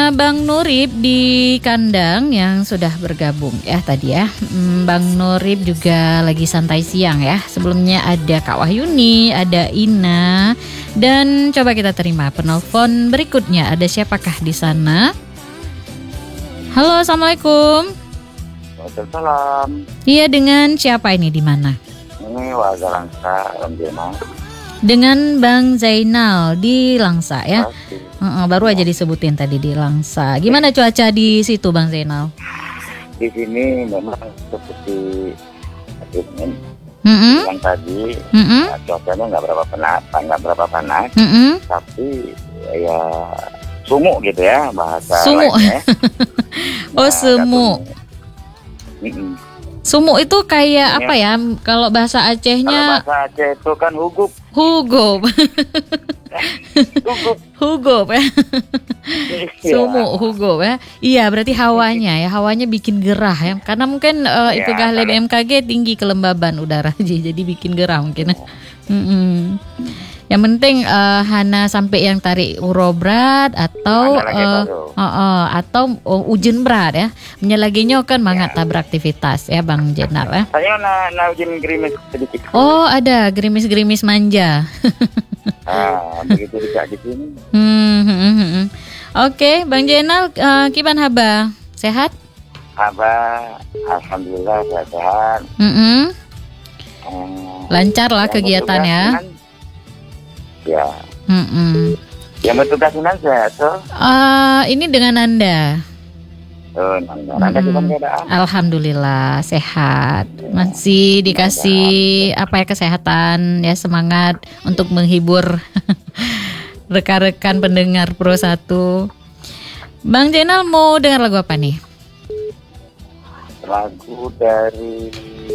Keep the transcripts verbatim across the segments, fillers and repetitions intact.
Bang Nurib di kandang yang sudah bergabung ya tadi ya. Bang Nurib juga lagi santai siang ya. Sebelumnya ada Kak Wahyuni, ada Ina, dan coba kita terima penelpon berikutnya. Ada siapakah di sana? Halo, assalamualaikum. Waalaikumsalam. Iya, dengan siapa ini, di mana? Ini warga Langsa, Alhamdulillah. Dengan Bang Zainal di Langsa ya. Uh, uh, baru aja disebutin tadi di Langsa. Gimana cuaca di situ, Bang Zainal? Di sini memang seperti mm-hmm. yang tadi, mm-hmm. nah, cuacanya nggak berapa panas, nggak berapa panas, mm-hmm. tapi ya sumuk gitu ya bahasa sumuk. lainnya. Oh, Nah, sumuk. Sumuk itu kayak apa ya? Kalau bahasa Acehnya? Kalau bahasa Aceh itu kan hugup. Hugup. Hugup. Hugup ya. Sumuk, hugup ya. Iya, berarti hawanya ya, hawanya bikin gerah ya. Karena mungkin uh, ya, itu gahle B M K G tinggi kelembaban udara, jadi bikin gerah mungkin. Mm-mm. Yang penting uh, hana sampai yang tarik uro berat atau uh, uh, uh, atau uh, ujian berat ya. Menyelaginya kan mangat ya. Beraktivitas ya Bang Jenal ya. Saya na, na ujian gerimis sedikit. Oh, ada gerimis-gerimis manja. Ah, begitu tidak di sini. Hmm, hmm, hmm, hmm. Oke, Bang Jenal, uh, kiban haba? Sehat? Haba, alhamdulillah sehat. Hmm. Hmm. Lancar lah kegiatannya. Ya. Mm-mm. Yang bertugas saya tuh. Uh, ini dengan Anda. Oh, Anda, Anda gimana keadaan? Alhamdulillah sehat. Masih dikasih apa ya kesehatan ya, semangat untuk menghibur rekan-rekan pendengar Pro satu. Bang Jenal mau dengar lagu apa nih? Lagu dari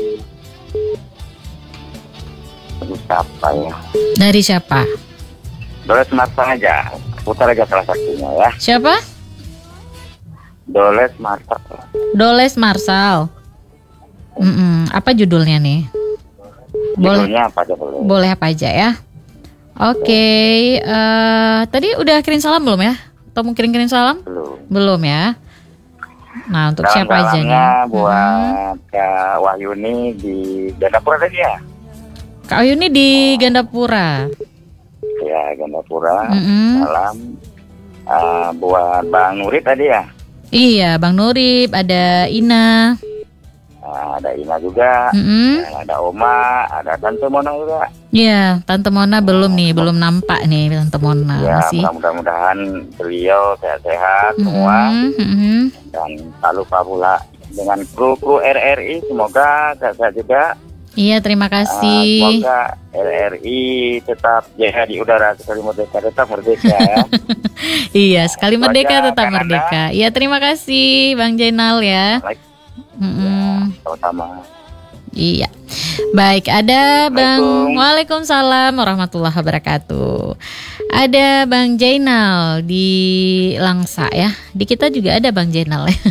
Lagu siapa ya? Dari siapa? Doles Marsal aja. Putar aja salah satunya ya. Siapa? Doles Marsal. Doles Marsal. Mm-mm. Apa judulnya nih? Boleh. Judulnya apa aja boleh. Boleh apa aja ya. Oke. Okay. Uh, tadi udah kirim salam belum ya? Atau mau kirim-kirim salam? Belum. Belum ya. Nah, untuk Dalam siapa aja nih? Buat hmm. Kak Wahyuni di Gandapura tadi ya. Kak Wahyuni di Gandapura. Ya, Gandapura. Mm-hmm. Salam uh, buat Bang Nurib tadi ya. Iya, Bang Nurib, ada Ina. Uh, ada Ina juga. Mm-hmm. uh, Ada Oma, ada Tante Mona juga. Iya, Tante Mona belum nih, belum nampak nih Tante Mona. Ya, masih. mudah-mudahan beliau sehat-sehat mm-hmm. semua. Mm-hmm. Dan tak lupa pula dengan kru-kru R R I, semoga sehat juga. Iya, terima kasih. Uh, semoga R R I tetap jaya di udara, sekali merdeka tetap merdeka ya. Iya, sekali merdeka Wajah tetap Kanada. merdeka. Iya, terima kasih Bang Jenal ya. Like. Mm-hmm. Ya, sama-sama. Iya. Baik, ada Bang Waalaikumsalam warahmatullahi wabarakatuh. Ada Bang Jainal di Langsa ya. Di kita juga ada Bang Jainal ya.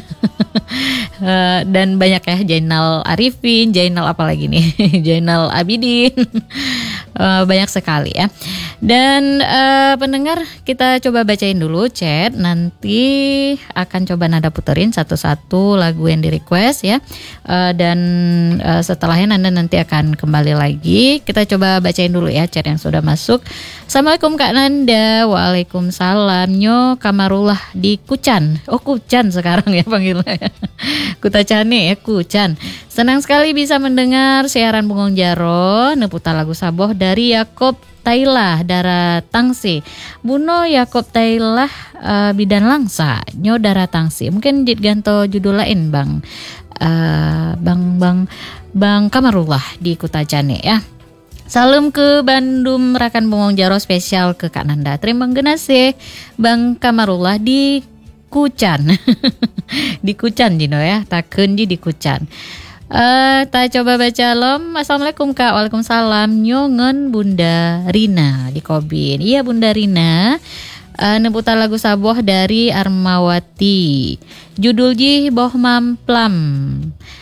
Uh, dan banyak ya, Jainal Arifin, Jainal apa lagi nih? Jainal Abidin. uh, banyak sekali ya. Dan uh, pendengar, kita coba bacain dulu chat. Nanti akan coba Nanda puterin satu-satu lagu yang di request ya. uh, Dan uh, setelahnya Nanda nanti akan kembali lagi. Kita coba bacain dulu ya chat yang sudah masuk. Assalamualaikum Kak Nanda. Waalaikumsalam. Nyo Kamarullah di Kucan. Oh, Kucan sekarang ya panggilnya. Kutacane ya, Kucan. Senang sekali bisa mendengar siaran Bungong Jaro. Neputa lagu Saboh dari Yakob Tailah Dara Tangsi. Buno Yakob Tailah uh, Bidan Langsa. Nyo Dara Tangsi. Mungkin ganto judul lain Bang uh, Bang Bang Bang Kamarullah di Kutacane ya. Salam ke Bandung Rakan Bungong Jaro spesial ke Kak Nanda. Terima kasih Bang Kamarullah di Kucan. Di Kucan Dino ya, takun di Kucan. Uh, ta coba baca lom. Assalamualaikum Kak. Waalaikumsalam. Nyongen Bunda Rina di Kobin. Iya Bunda Rina. Uh, nebuta lagu Saboh dari Armawati. Judul ji Boh Mamplam.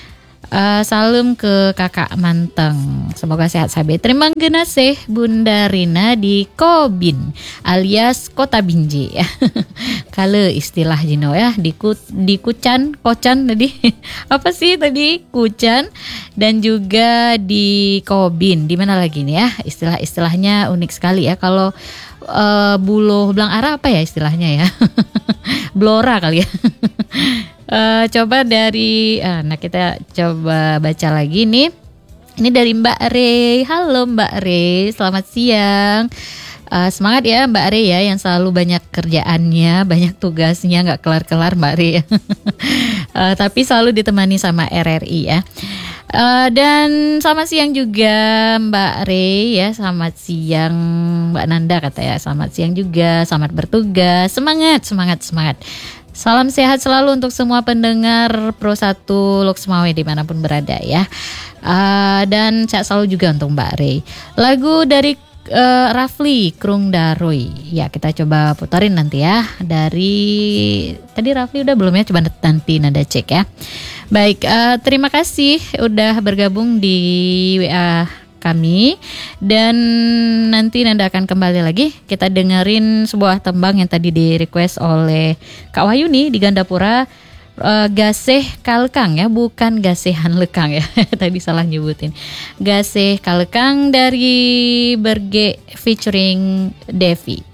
Uh, salam ke kakak Manteng. Semoga sehat sabe. Terima kasih Bunda Rina di Kobin alias Kota Binjai. Kalau istilah Jino ya di, ku, di Kucan, Kocan tadi. Apa sih tadi? Kucan dan juga di Kobin. Di mana lagi nih ya? Istilah-istilahnya unik sekali ya. Kalau uh, Buloh Belang Ara apa ya istilahnya ya? Blora kali ya. Uh, coba dari, uh, nah kita coba baca lagi nih. Ini dari Mbak Re. Halo Mbak Re, selamat siang. Uh, semangat ya Mbak Re ya, yang selalu banyak kerjaannya, banyak tugasnya, nggak kelar-kelar Mbak Re. uh, tapi selalu ditemani sama R R I ya. Uh, dan selamat siang juga Mbak Re ya, selamat siang Mbak Nanda kata ya, selamat siang juga, selamat bertugas, semangat, semangat, semangat. Salam sehat selalu untuk semua pendengar Pro satu Loksmawe dimanapun berada ya. Uh, dan sehat selalu juga untuk Mbak Rey. Lagu dari uh, Rafli Krung Daroy. Ya kita coba putarin nanti ya. Dari tadi Rafli udah belum ya? Coba nanti Nanda cek ya. Baik, uh, terima kasih udah bergabung di W A kami. Dan nanti Nanda akan kembali lagi. Kita dengerin sebuah tembang yang tadi di request oleh Kak Wahyuni di Gandapura, uh, Gaseh Kalkang ya, bukan Gasehan Lekang ya. Tadi salah nyebutin. Gaseh Kalkang dari Berge featuring Devi.